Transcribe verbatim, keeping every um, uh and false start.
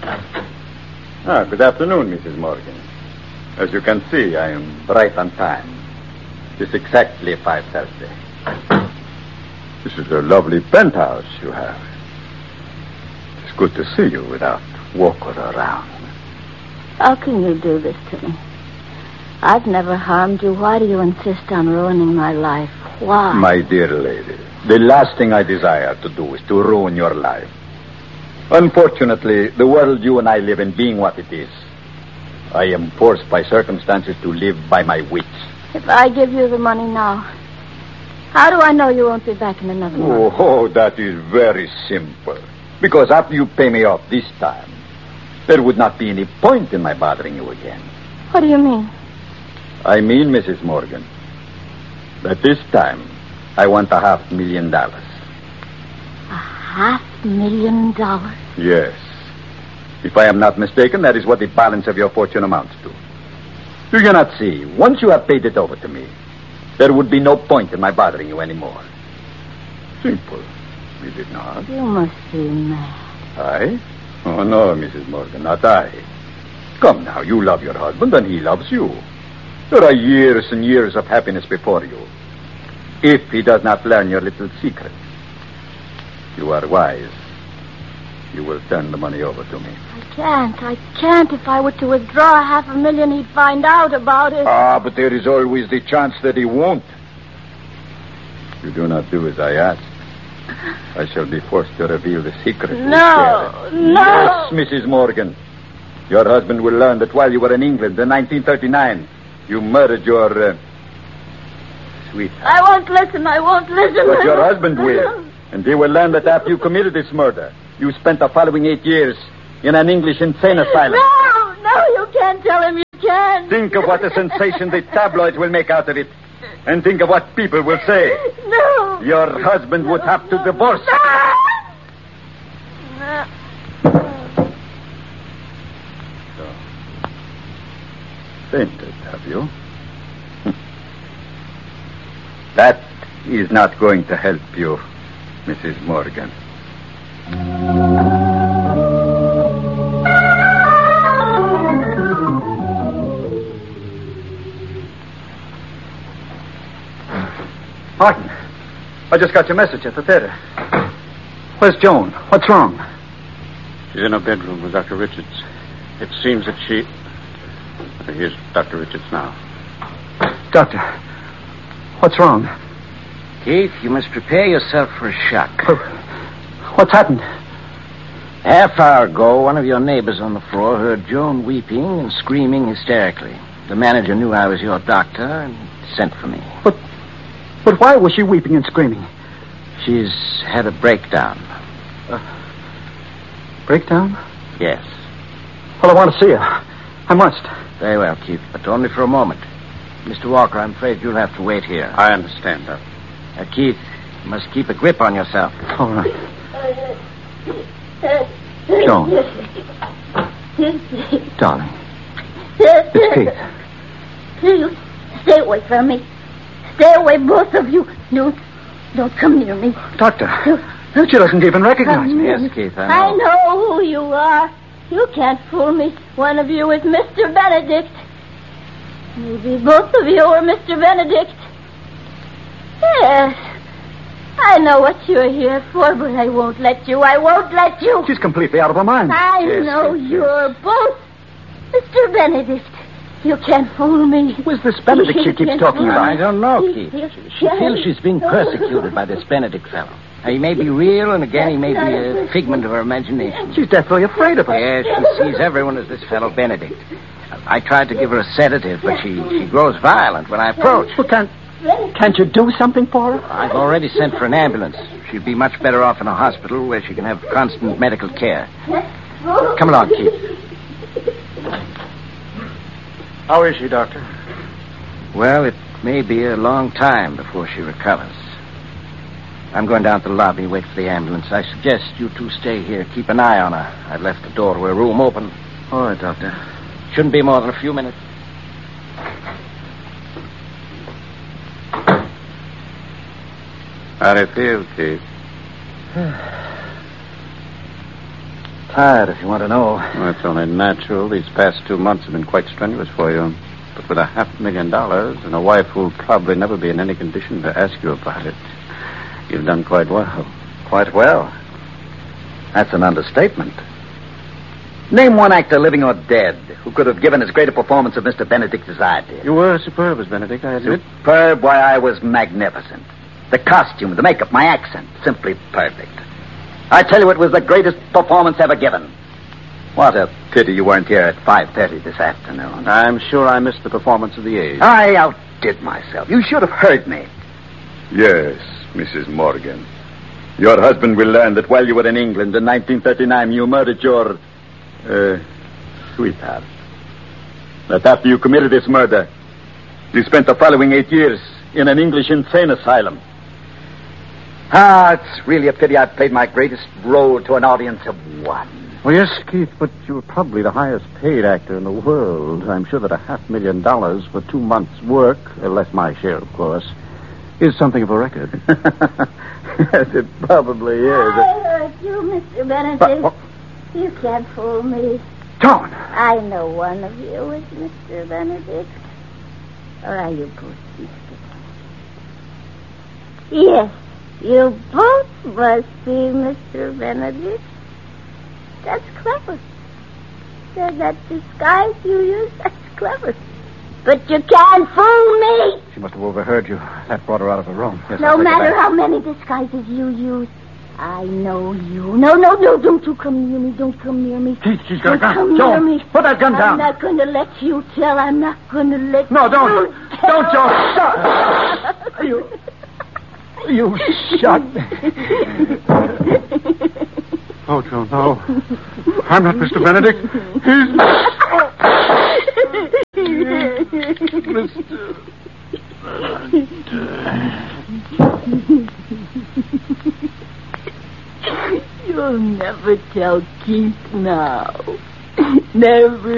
Ah, good afternoon, Missus Morgan. As you can see, I am right on time. It's exactly five thirty. This is a lovely penthouse you have. It's good to see you without walking around. How can you do this to me? I've never harmed you. Why do you insist on ruining my life? Why? My dear lady, the last thing I desire to do is to ruin your life. Unfortunately, the world you and I live in being what it is, I am forced by circumstances to live by my wits. If I give you the money now, how do I know you won't be back in another month? Oh, that is very simple. Because after you pay me off this time, there would not be any point in my bothering you again. What do you mean? I mean, Missus Morgan, that this time I want a half million dollars. A half million dollars? Yes. If I am not mistaken, that is what the balance of your fortune amounts to. Do you not see? Once you have paid it over to me, there would be no point in my bothering you anymore. Simple. Is it not? You must be mad. I? Oh, no, Missus Morgan, not I. Come now, you love your husband and he loves you. There are years and years of happiness before you. If he does not learn your little secret, you are wise. You will turn the money over to me. I can't. I can't. If I were to withdraw half a million, he'd find out about it. Ah, but there is always the chance that he won't. You do not do as I ask. I shall be forced to reveal the secret. No, no. Yes, Missus Morgan. Your husband will learn that while you were in England in nineteen thirty-nine, you murdered your uh, sweetheart. I won't listen. I won't listen. But your husband will. And he will learn that after you committed this murder, you spent the following eight years in an English insane asylum. No, no, you can't tell him. You can't. Think of what a sensation the tabloids will make out of it. And think of what people will say. No. Your husband would have to divorce. No. So, fainted, have you? That is not going to help you, Missus Morgan. Martin, I just got your message at the theater. Where's Joan? What's wrong? She's in her bedroom with Doctor Richards. It seems that she... Here's Doctor Richards now. Doctor, what's wrong? Keith, you must prepare yourself for a shock. What's happened? Half hour ago, one of your neighbors on the floor heard Joan weeping and screaming hysterically. The manager knew I was your doctor and sent for me. But... But why was she weeping and screaming? She's had a breakdown. Uh, breakdown? Yes. Well, I want to see her. I must. Very well, Keith, but only for a moment. Mister Walker, I'm afraid you'll have to wait here. I understand, Doctor. Uh, Keith, you must keep a grip on yourself. All right. Joan. Darling. It's Keith. Please, stay away from me. Stay away, both of you. Don't, don't come near me. Doctor, she doesn't even recognize me. Yes, Keith, I know. I know who you are. You can't fool me. One of you is Mister Benedict. Maybe both of you are Mister Benedict. Yes. I know what you're here for, but I won't let you. I won't let you. She's completely out of her mind. I Yes, know yes, you're both Mister Benedict. You can't fool me. Who's this Benedict she keeps talking about? I don't know, Keith. She, she feels she's being persecuted by this Benedict fellow. Now, he may be real, and again, he may be a figment of her imagination. She's deathly afraid of her. Yes, she sees everyone as this fellow Benedict. I tried to give her a sedative, but she, she grows violent when I approach. Well, can't, can't you do something for her? I've already sent for an ambulance. She'd be much better off in a hospital where she can have constant medical care. Come along, Keith. How is she, Doctor? Well, it may be a long time before she recovers. I'm going down to the lobby, wait for the ambulance. I suggest you two stay here. Keep an eye on her. I've left the door to her room open. All right, Doctor. Shouldn't be more than a few minutes. How do you feel, Keith? tired, if you want to know. Well, it's only natural. These past two months have been quite strenuous for you. But with a half million dollars and a wife who'll probably never be in any condition to ask you about it, you've done quite well. Quite well. That's an understatement. Name one actor, living or dead, who could have given as great a performance of Mister Benedict as I did. You were superb as Benedict, I admit. Superb? Why, I was magnificent. The costume, the makeup, my accent, simply perfect. I tell you, it was the greatest performance ever given. What a pity you weren't here at five thirty this afternoon. I'm sure I missed the performance of the age. I outdid myself. You should have heard me. Yes, Missus Morgan. Your husband will learn that while you were in England in nineteen thirty-nine, you murdered your, uh, sweetheart. That after you committed this murder, you spent the following eight years in an English insane asylum. Ah, it's really a pity I played my greatest role to an audience of one. Well, yes, Keith, but you're probably the highest paid actor in the world. I'm sure that a half million dollars for two months' work, uh, less my share, of course, is something of a record. Yes, it probably is. I heard you, Mister Benedict. But, what? You can't fool me. Joan! I know one of you is Mister Benedict. Or are you both Mister Benedict? Yes, you both must be Mister Benedict. That's clever. That, that disguise you use, that's clever. But you can't fool me. She must have overheard you. That brought her out of her room. Yes, No matter how many disguises you use, I know you. No, no, no, don't you come near me. Don't come near me. Keith, she's got a Don't gun. come Joan, near me. put that gun down. I'm not going to let you tell. I'm not going to let No, you don't. tell. Don't, Joan. Stop. You... You shot me. Oh, Joan, no. I'm not Mister Benedict. He's... Mister You'll never tell Keith now. Never.